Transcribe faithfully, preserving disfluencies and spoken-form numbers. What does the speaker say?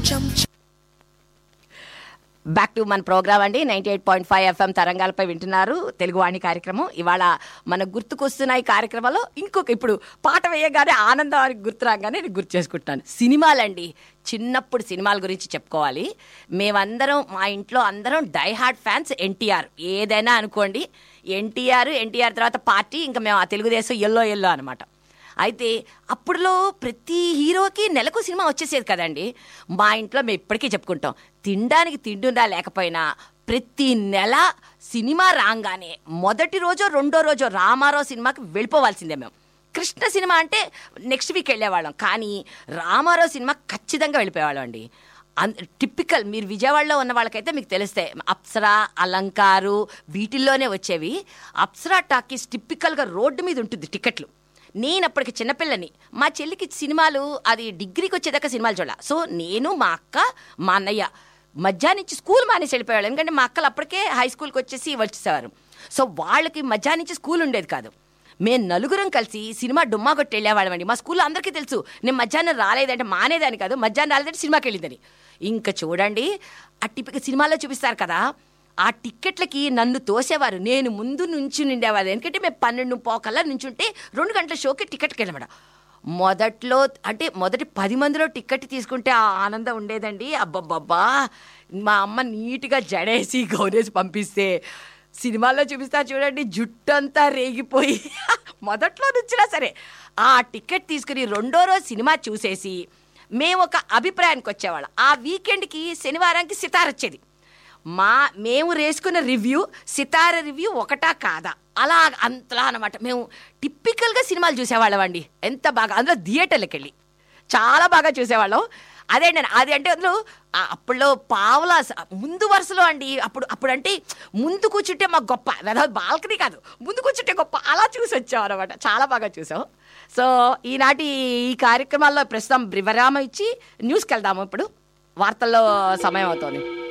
Back to మన programme అండి. Ninety eight point five FM తరంగాలపై వింటున్నారు తెలుగువాణి కార్యక్రమం. ఇవాళ మనకు గుర్తుకొస్తున్న ఈ కార్యక్రమంలో ఇంకొక ఇప్పుడు పాట వేయగానే ఆనందానికి గుర్తు రాగానే నేను గుర్తు చేసుకుంటాను సినిమాలండి. చిన్నప్పుడు సినిమాల గురించి చెప్పుకోవాలి. మేమందరం మా ఇంట్లో అందరం డై హార్డ్ ఫ్యాన్స్ ఎన్టీఆర్. ఏదైనా అనుకోండి, ఎన్టీఆర్ ఎన్టీఆర్ తర్వాత పార్టీ ఇంకా మేము ఆ తెలుగుదేశం ఎల్లో ఎల్లో అనమాట. అయితే అప్పుడులో ప్రతి హీరోకి నెలకు సినిమా వచ్చేసేది కదండి. మా ఇంట్లో మేము ఇప్పటికీ చెప్పుకుంటాం, తినడానికి తిండుండా లేకపోయినా ప్రతి నెల సినిమా రాగానే మొదటి రోజో రెండో రోజో రామారావు సినిమాకి వెళ్ళిపోవాల్సిందే. మేము కృష్ణ సినిమా అంటే నెక్స్ట్ వీక్ వెళ్ళేవాళ్ళం, కానీ రామారావు సినిమా ఖచ్చితంగా వెళ్ళిపోయేవాళ్ళం అండి. అన్ టిపికల్ మీరు విజయవాడలో ఉన్న వాళ్ళకైతే మీకు తెలిస్తే అప్సరా, అలంకారు వీటిల్లోనే వచ్చేవి. అప్సరా టాకీస్ టిపికల్గా రోడ్డు మీద ఉంటుంది టికెట్లు. నేను అప్పటికి చిన్నపిల్లని, మా చెల్లికి సినిమాలు అది డిగ్రీకి వచ్చేదాకా సినిమాలు చూడాల. సో నేను మా అక్క మా అన్నయ్య మధ్యాహ్నం నుంచి స్కూల్ మానేసి వెళ్ళిపోయేవాళ్ళు. ఎందుకంటే మా అక్కలు అప్పటికే హై స్కూల్కి వచ్చేసి వచ్చేసేవారు. సో వాళ్ళకి మధ్యాహ్నం నుంచి స్కూల్ ఉండేది కాదు. మేము నలుగురం కలిసి సినిమా డుమ్మా కొట్టి వెళ్ళేవాళ్ళం అండి. మా స్కూల్లో అందరికీ తెలుసు నేను మధ్యాహ్నం రాలేదంటే మానేదాన్ని కాదు, మధ్యాహ్నం రాలేదంటే సినిమాకి వెళ్ళిందని. ఇంకా చూడండి ఆ టిపిక సినిమాలో చూపిస్తారు కదా, ఆ టిక్కెట్లకి నన్ను తోసేవారు. నేను ముందు నుంచి నిండేవారు. ఎందుకంటే మేము పన్నెండు పోకల్లా నుంచుంటే రెండు గంటల షోకి టికెట్కి వెళ్ళమడ. మొదట్లో అంటే మొదటి పది మందిలో టికెట్ తీసుకుంటే ఆ ఆనందం ఉండేదండి. అబ్బబ్బబ్బా, మా అమ్మ నీట్గా జడేసి గౌరేసి పంపిస్తే సినిమాల్లో చూపిస్తా చూడండి జుట్టంతా రేగిపోయి మొదట్లో నుంచినా సరే ఆ టికెట్ తీసుకుని రెండో రోజు సినిమా చూసేసి మేము ఒక అభిప్రాయానికి వచ్చేవాళ్ళం. ఆ వీకెండ్కి శనివారానికి సితార్ వచ్చేది. మా మేము వేసుకున్న రివ్యూ సితార రివ్యూ ఒకటా కాదా అలా అంతలా అనమాట. మేము టిపికల్గా సినిమాలు చూసేవాళ్ళం అండి. ఎంత బాగా, అందులో థియేటర్లకు వెళ్ళి చాలా బాగా చూసేవాళ్ళం. అదేండి అది అంటే అందులో అప్పుడులో పావులా ముందు వరుసలో అండి. అప్పుడు అప్పుడు అంటే ముందు కూర్చుంటే మాకు గొప్ప, బాల్కనీ కాదు ముందు కూర్చుంటే గొప్ప, అలా చూసి వచ్చాం అనమాట. చాలా బాగా చూసాం. సో ఈనాటి ఈ కార్యక్రమాల్లో ప్రస్తుతం విరామం ఇచ్చి న్యూస్కి వెళ్దాము. ఇప్పుడు వార్తల్లో సమయం అవుతుంది.